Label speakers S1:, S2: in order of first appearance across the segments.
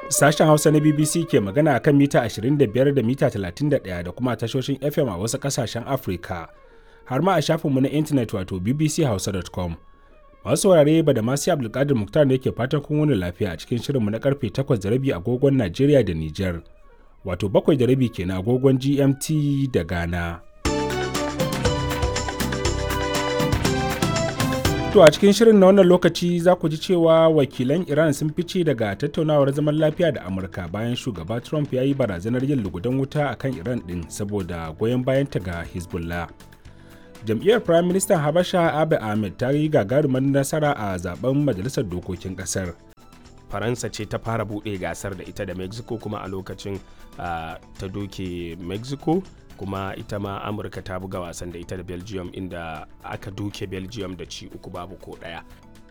S1: Sashen Hausa na BBC ke magana a kan mita 25 da mita 31 da kuma tashoshin FM a wasu ƙasashen Afirka, har ma a shafinmu na intanet wato bbchausa.com. Masu saurare ba da masu Abdulkadir Muktar ne ke fatan kun wani lafiya a cikin shirinmu na karfe 8:30 agogon Najeriya da Nijar, wato 7:30 kenan agogon GMT da Ghana. To a cikin shirin na wannan lokaci za ku ji cewa wakilan Iran sun fice daga tattaunawar zaman lafiya da Amurka bayan shugaba Trump ya yi barazanar yin lugudan wuta a kan Iran ɗin saboda goyon bayanta ga Hezbollah. Jam'iyyar Prime Minister Habasha Abiy Ahmed ta yi gagarumar nasara a zaben Majalisar Dokokin ƙasar.
S2: Faransa ce ta fara buɗe gasar da ita da Mexico kuma a lokacin ta doke Mexico. Kuma ita ma Amurka ta buga wasan da ita da Belgium inda aka doke Belgium da ci 3-1.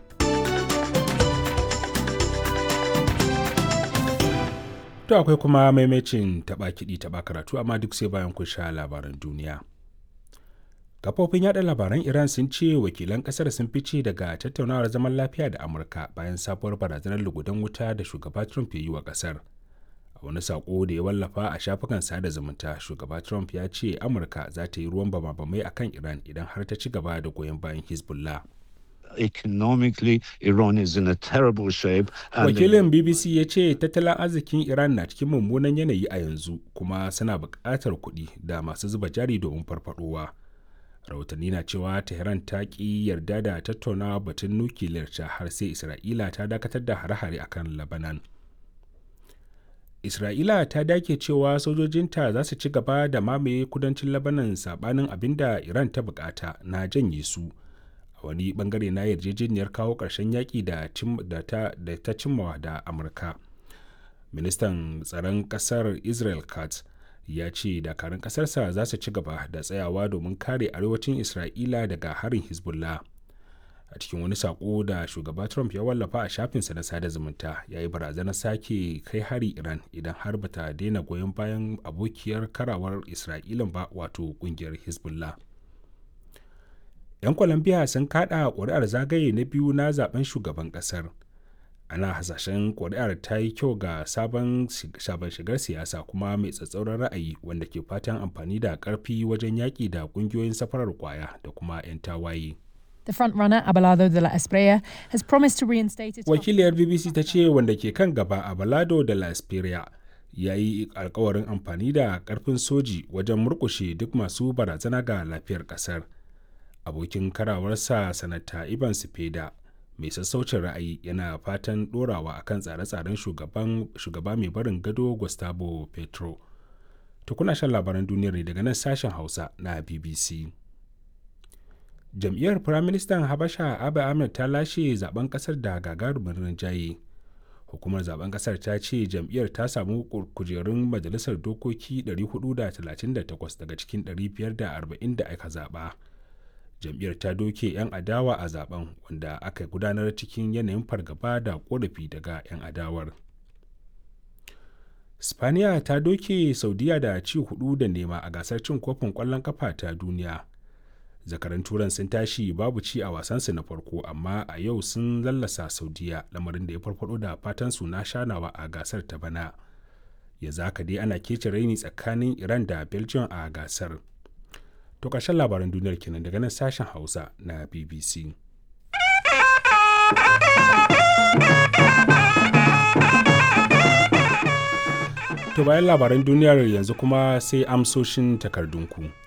S1: To akwai kuma maimacin taɓa kiɗi taɓa karatu amma duk sai bayan kun sha labaran duniya. Kafofin yaɗa labaran Iran sun ce wakilan ƙasar sun fice daga tattaunawar zaman lafiya da Amurka bayan sabuwar barazanar lugudan wuta da shugaba Trump ya yi wa ƙasar. A wani saƙo da ya wallafa a shafukan sada zumunta, shugaba Trump ya ce Amurka za ta yi ruwan bama-bamai a kan Iran idan har ta ci gaba da goyon bayan Hezbollah.
S3: Economically, Iran is in a terrible shape.
S1: Wakilin BBC ya ce tattalin arzikin Iran na cikin mummunan yanayi a yanzu kuma suna buƙatar kuɗi da masu zuba jari domin farfaɗowa. Rahotanni na cewa Tehran ta ƙi yarda da tattaunawa batun nukiliyar ta har sai Isra'ila ta dakatar da hare-hare akan Lebanon. Isra'ila ta dake cewa sojojinta za su ci gaba da mamaye kudancin Lebanon sabanin abin da Iran ta bukata na janye su a wani bangare na yarjejeniyar kawo ƙarshen yaƙi da ta cimmawa da Amurka. Ministan tsaron ƙasar Israel Katz ya ce dakarun ƙasarsa za su ci gaba da tsayawa domin kare arewacin Isra'ila daga harin Hezbollah. A cikin wani saƙo da shugaba Trump ya wallafa a shafinsa na sada zumunta, ya yi barazanar sake kai hari Iran idan har bata daina goyon bayan abokiyar karawar Isra'ila ba wato ƙungiyar Hezbollah. 'Yan Colombia sun kaɗa ƙuri'ar zagaye na biyu na zaben shugaban ƙasar. Ana hasashen ƙuri'ar ta yi kyau ga sabon shigar siyasa kuma mai tsatsauran ra'ayi wanda ke fatan amfani da ƙarfi wajen yaƙi da ƙungiyoyin safarar ƙwaya da kuma 'yan tawaye.
S4: The frontrunner Abelardo de la Espriella has promised to reinstate its...
S1: Wakiliyar BBC ta ce wanda ke kan gaba Abelardo de la Espriella ya yi alkawarin amfani da karfin soji wajen murkushe duk masu barazana ga lafiyar kasar. Abokin karawarsa sanata Ivan Cepeda mai sassaucin ra'ayi yana fatan dorawa akan tsare-tsaren shugaba mai barin gado Gustavo Petro. Tukuna shan labaran duniyar ne daga nan sashen Hausa na BBC. Jam'iyyar Firaministan Habasha Abiy Ahmed ta lashe zaben kasar da gagarumin rinjaye. Hukumar zaben kasar ta ce jam'iyyar ta samu kujerun majalisar dokoki 438 daga cikin 540 da aka zaba. Jam'iyyar ta doke 'yan adawa a zaben wanda aka gudanar cikin yanayin fargaba da korafi daga 'yan adawar. Spaniya ta doke Saudiya da ci 4-0 a gasar cin kofin ƙwallon kafa ta duniya. Zakaran turan sun tashi babu ci a wasansu na farko amma a yau sun lallasa Saudiya, lamarin da ya farfado da fatan su na shanawa a gasar ta bana. Yanzu haka dai ana kece raini tsakanin Iran da Belgium a gasar. To ƙarshen labaran duniyar kenan daga nan sashen Hausa na BBC. To bayan labaran duniyar yanzu kuma sai amsoshin takardunku.